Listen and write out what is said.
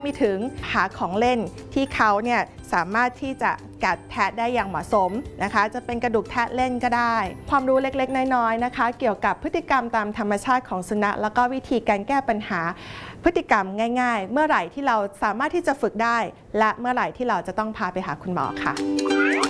มีถึงหาของเล่นที่เขาเนี่ยสามารถที่จะกัดแทะได้อย่างเหมาะสมนะคะจะเป็นกระดูกแทะเล่นก็ได้ความรู้เล็กๆน้อยๆนะคะเกี่ยวกับพฤติกรรมตามธรรมชาติของสุนัขแล้วก็วิธีการแก้ปัญหาพฤติกรรมง่ายๆเมื่อไหร่ที่เราสามารถที่จะฝึกได้และเมื่อไหร่ที่เราจะต้องพาไปหาคุณหมอค่ะ